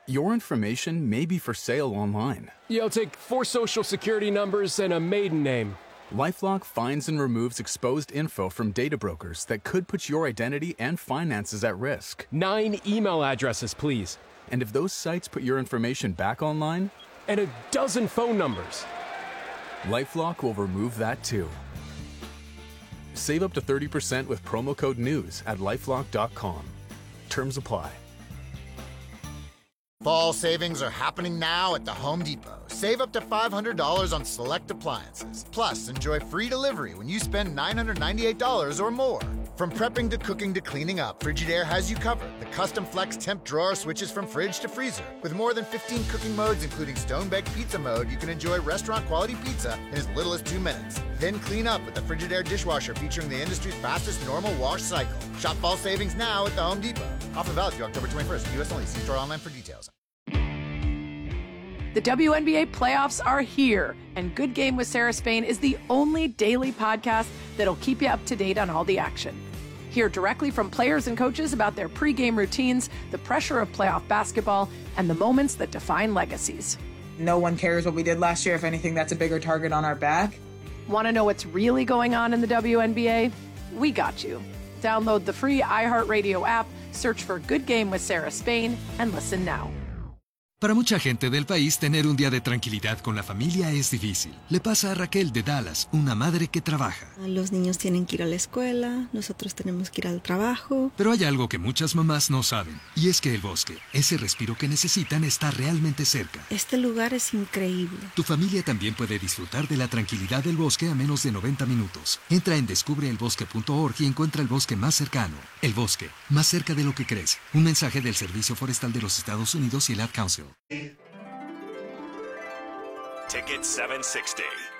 Your information may be for sale online. Yeah, I'll take 4 social security numbers and a maiden name. LifeLock finds and removes exposed info from data brokers that could put your identity and finances at risk. 9 email addresses, please. And if those sites put your information back online, And a dozen phone numbers. LifeLock will remove that too. Save up to 30% with promo code NEWS at LifeLock.com. Terms apply. Fall savings are happening now at the Home Depot. Save up to $500 on select appliances. Plus, enjoy free delivery when you spend $998 or more. From prepping to cooking to cleaning up, Frigidaire has you covered. The custom flex temp drawer switches from fridge to freezer. With more than 15 cooking modes, including stone-baked pizza mode, you can enjoy restaurant-quality pizza in as little as 2 minutes. Then clean up with the Frigidaire dishwasher featuring the industry's fastest normal wash cycle. Shop fall savings now at the Home Depot. Offer valid through October 21st. U.S. only. See store online for details. The WNBA playoffs are here, and Good Game with Sarah Spain is the only daily podcast that'll keep you up to date on all the action. Hear directly from players and coaches about their pregame routines, the pressure of playoff basketball, and the moments that define legacies. No one cares what we did last year. If anything, that's a bigger target on our back. Want to know what's really going on in the WNBA? We got you. Download the free iHeartRadio app, search for Good Game with Sarah Spain, and listen now. Para mucha gente del país, tener un día de tranquilidad con la familia es difícil. Le pasa a Raquel de Dallas, una madre que trabaja. Los niños tienen que ir a la escuela, nosotros tenemos que ir al trabajo. Pero hay algo que muchas mamás no saben, y es que el bosque, ese respiro que necesitan, está realmente cerca. Este lugar es increíble. Tu familia también puede disfrutar de la tranquilidad del bosque a menos de 90 minutos. Entra en descubreelbosque.org y encuentra el bosque más cercano. El bosque, más cerca de lo que crees. Un mensaje del Servicio Forestal de los Estados Unidos y el Ad Council. Ticket 760.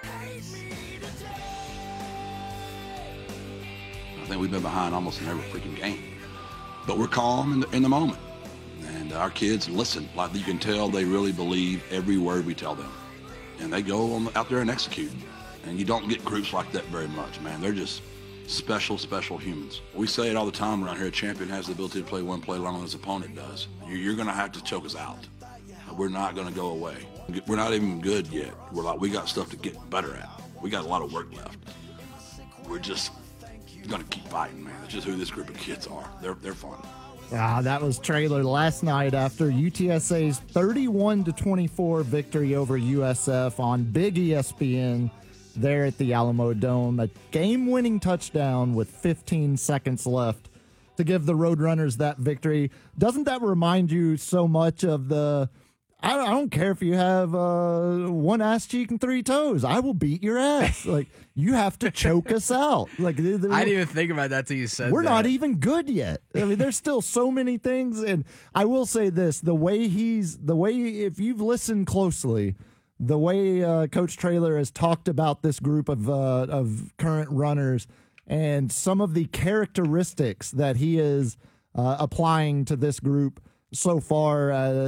I think we've been behind almost in every freaking game. But we're calm in the moment. And our kids listen. Like you can tell they really believe every word we tell them. And they go out there and execute. And you don't get groups like that very much, man. They're just special, special humans. We say it all the time around here. A champion has the ability to play one play longer than his opponent does. You're going to have to choke us out. We're not going to go away. We're not even good yet. We got stuff to get better at. We got a lot of work left. We're just going to keep fighting, man. That's just who this group of kids are. They're fun. That was Traylor last night after UTSA's 31-24 victory over USF on Big ESPN there at the Alamo Dome. A game-winning touchdown with 15 seconds left to give the Roadrunners that victory. Doesn't that remind you so much of the... I don't care if you have one ass cheek and 3 toes. I will beat your ass. Like, you have to choke us out. Like, I didn't even think about that till you said we're that. not even good yet. I mean, there's still so many things. And I will say this, if you've listened closely, the way Coach Traylor has talked about this group of current runners and some of the characteristics that he is applying to this group so far,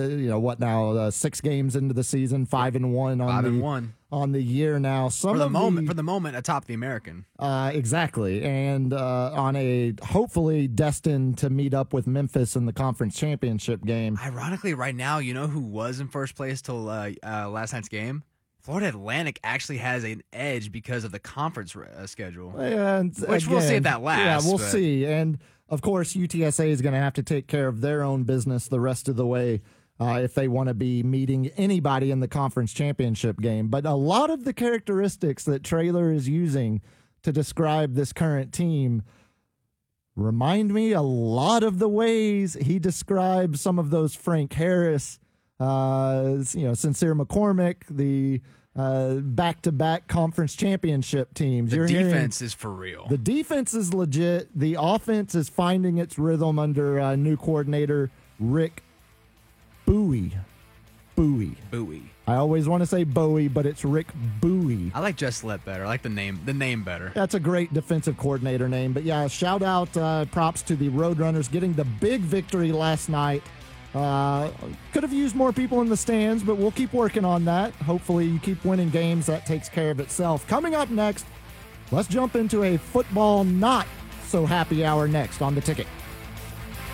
6 games into the season, 5-1 on the year now. For the moment, atop the American. Exactly, and on a hopefully destined to meet up with Memphis in the conference championship game. Ironically, right now, you know who was in first place till last night's game? Florida Atlantic actually has an edge because of the conference schedule, which we'll see if that lasts. Yeah, we'll see. And, of course, UTSA is going to have to take care of their own business the rest of the way if they want to be meeting anybody in the conference championship game. But a lot of the characteristics that Traylor is using to describe this current team remind me a lot of the ways he describes some of those Frank Harris, Sincere McCormick, the back-to-back conference championship teams. The defense is for real. The defense is legit. The offense is finding its rhythm under new coordinator Rick Bowie. I always want to say Bowie, but it's Rick Bowie. I like Just Let better. I like the name better. That's a great defensive coordinator name. But yeah, shout out, props to the Roadrunners getting the big victory last night. Could have used more people in the stands, but we'll keep working on that. Hopefully you keep winning games. That takes care of itself. Coming up next, let's jump into a football not so happy hour next on The Ticket.